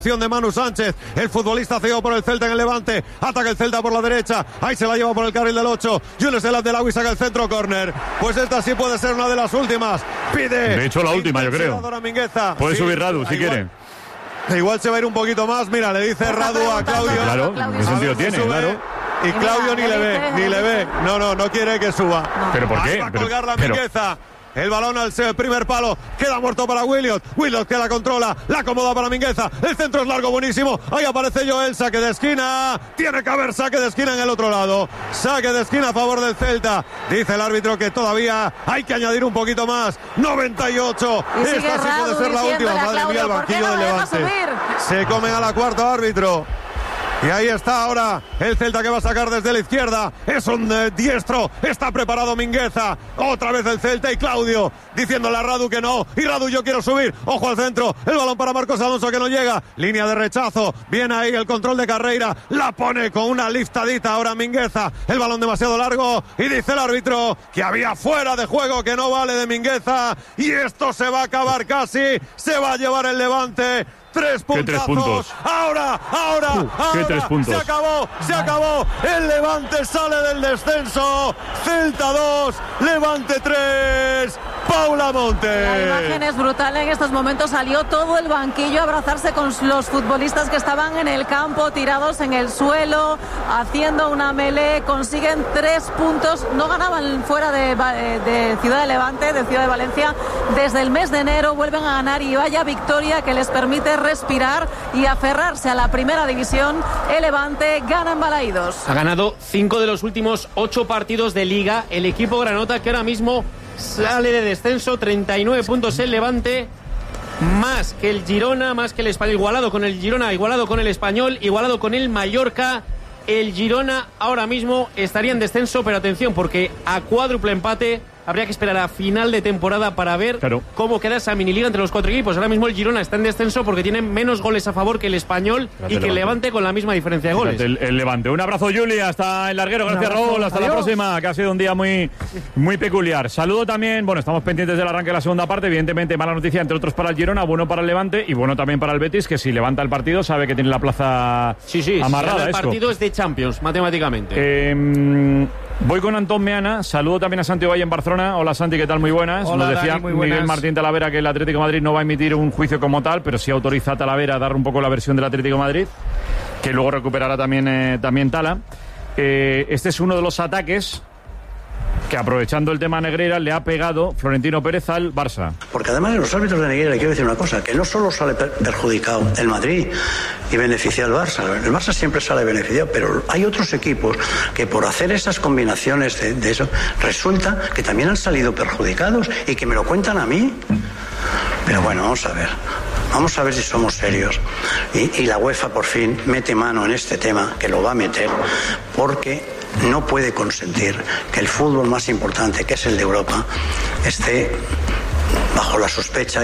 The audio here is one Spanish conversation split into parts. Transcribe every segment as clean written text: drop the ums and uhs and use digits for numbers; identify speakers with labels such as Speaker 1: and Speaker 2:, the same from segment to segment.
Speaker 1: De Manu Sánchez, el futbolista cedido por el Celta en el Levante, ataca el Celta por la derecha, ahí se la lleva por el carril del 8, Younes El Abdelhawy saca el centro, córner, pues esta sí puede ser una de las últimas, pide,
Speaker 2: de hecho la última yo creo, puede subir Radu si quiere.
Speaker 1: Igual se va a ir un poquito más, mira, le dice Radu a Claudio.
Speaker 2: Claro, ¿qué sentido tiene? Claro.
Speaker 1: Y Claudio ni le ve, no quiere que suba.
Speaker 2: ¿Pero por qué?
Speaker 1: Ahí va a colgar la Mingueza. El balón al primer palo, queda muerto para Williot que la controla, la acomoda para Mingueza, el centro es largo, buenísimo, ahí aparece Joel, saque de esquina, tiene que haber saque de esquina en el otro lado, saque de esquina a favor del Celta, dice el árbitro que todavía hay que añadir un poquito más, 98, esta sí puede ser la última, madre mía, el banquillo del Levante, se comen a la cuarta árbitro. Y ahí está ahora el Celta que va a sacar desde la izquierda. Es un diestro. Está preparado Mingueza. Otra vez el Celta y Claudio diciéndole a Radu que no. Y Radu, yo quiero subir. Ojo al centro. El balón para Marcos Alonso que no llega. Línea de rechazo. Viene ahí el control de Carreira. La pone con una liftadita ahora Mingueza. El balón demasiado largo. Y dice el árbitro que había fuera de juego, que no vale de Mingueza. Y esto se va a acabar casi. Se va a llevar el Levante. 3 puntos. Ahora.
Speaker 2: ¿Qué 3 puntos?
Speaker 1: Se acabó. El Levante sale del descenso. Celta 2, Levante 3. Paula Montes.
Speaker 3: La imagen es brutal. En estos momentos salió todo el banquillo a abrazarse con los futbolistas que estaban en el campo, tirados en el suelo, haciendo una melee. Consiguen 3 puntos. No ganaban fuera de Ciudad de Levante, de Ciudad de Valencia, desde el mes de enero. Vuelven a ganar y vaya victoria que les permite respirar y aferrarse a la primera división. El Levante gana en Balaídos.
Speaker 4: Ha ganado 5 de los últimos 8 partidos de Liga. El equipo granota que ahora mismo sale de descenso, 39 puntos el Levante, más que el Girona, más que el Español, igualado con el Girona, igualado con el Español, igualado con el Mallorca. El Girona ahora mismo estaría en descenso, pero atención, porque a cuádruple empate habría que esperar a final de temporada para ver cómo queda esa miniliga entre los 4 equipos. Ahora mismo el Girona está en descenso porque tiene menos goles a favor que el Español y que el Levante con la misma diferencia de goles.
Speaker 2: El Levante. Un abrazo, Juli, hasta el larguero. Gracias, Raúl. Hasta la próxima, que ha sido un día muy peculiar. Saludo también, estamos pendientes del arranque de la segunda parte. Evidentemente, mala noticia, entre otros, para el Girona, bueno para el Levante y bueno también para el Betis, que si levanta el partido sabe que tiene la plaza amarrada.
Speaker 4: El partido es de Champions, matemáticamente.
Speaker 2: Voy con Antón Meana, saludo también a Santi Valle en Barcelona. Hola Santi, ¿qué tal? Muy buenas.
Speaker 5: Hola,
Speaker 2: nos decía
Speaker 5: Dani, muy
Speaker 2: Miguel Martín Talavera que el Atlético de Madrid no va a emitir un juicio como tal, pero sí autoriza a Talavera a dar un poco la versión del Atlético de Madrid, que luego recuperará también Tala. Este es uno de los ataques que, aprovechando el tema Negreira, le ha pegado Florentino Pérez al Barça.
Speaker 6: Porque además de los árbitros de Negreira, le quiero decir una cosa, que no solo sale perjudicado el Madrid y beneficia al Barça, el Barça siempre sale beneficiado, pero hay otros equipos que por hacer esas combinaciones de eso, resulta que también han salido perjudicados y que me lo cuentan a mí. Pero bueno, vamos a ver si somos serios. Y la UEFA por fin mete mano en este tema, que lo va a meter, porque no puede consentir que el fútbol más importante, que es el de Europa, esté bajo la sospecha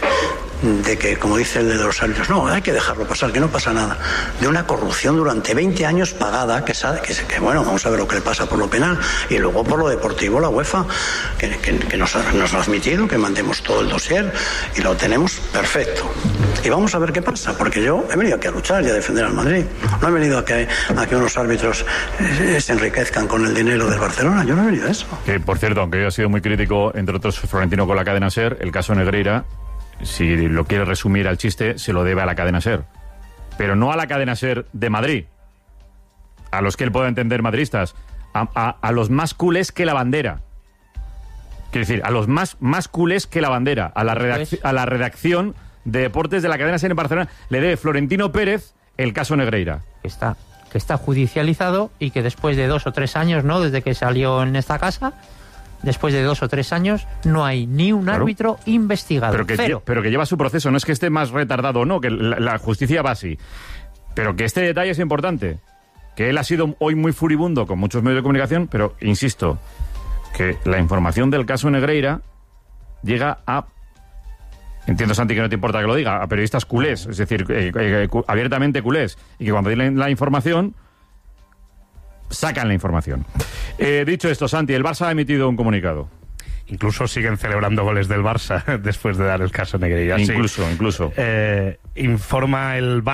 Speaker 6: de que, como dice el de los árbitros, no, hay que dejarlo pasar, que no pasa nada, de una corrupción durante 20 años pagada, que bueno, vamos a ver lo que le pasa por lo penal, y luego por lo deportivo la UEFA, que nos ha admitido que mandemos todo el dossier, y lo tenemos perfecto. Y vamos a ver qué pasa, porque yo he venido aquí a luchar y a defender al Madrid. No he venido a que unos árbitros se enriquezcan con el dinero del Barcelona, yo no he venido a eso.
Speaker 2: Que, por cierto, aunque yo he sido muy crítico, entre otros, Florentino con la cadena SER, el caso Negreira, si lo quiere resumir al chiste, se lo debe a la cadena SER. Pero no a la cadena SER de Madrid, a los que él pueda entender madridistas, a los más culés que la bandera. Quiero decir, a los más culés que la bandera, a la redacción de deportes de la cadena SER en Barcelona, le debe Florentino Pérez el caso Negreira.
Speaker 5: Que está judicializado y que después de 2 o 3 años, ¿no?, desde que salió en esta casa, después de 2 o 3 años, no hay ni un árbitro investigado.
Speaker 2: Pero que lleva su proceso, no es que esté más retardado o no, que la justicia va así. Pero que este detalle es importante, que él ha sido hoy muy furibundo con muchos medios de comunicación, pero insisto, que la información del caso Negreira llega a... Entiendo, Santi, que no te importa que lo diga, a periodistas culés, es decir, abiertamente culés, y que cuando tienen la información, sacan la información. Dicho esto, Santi, el Barça ha emitido un comunicado.
Speaker 7: incluso siguen celebrando goles del Barça después de dar el caso Negreira.
Speaker 2: Incluso. Después de dar el caso Negreira.
Speaker 7: Incluso.
Speaker 2: Sí.
Speaker 7: Informa el